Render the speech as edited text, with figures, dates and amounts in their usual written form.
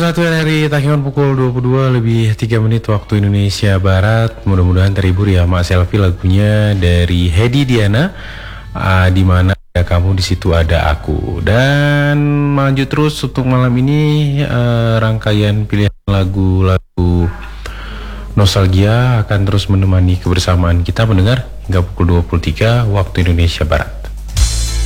21 RRI Takiman pukul 22 lebih 3 menit waktu Indonesia Barat. Mudah-mudahan terhibur ya Mak Selfie, lagunya dari Hedi Diana, di mana ada kamu di situ ada aku. Dan lanjut terus untuk malam ini, rangkaian pilihan lagu-lagu nostalgia akan terus menemani kebersamaan kita mendengar hingga pukul 23 waktu Indonesia Barat.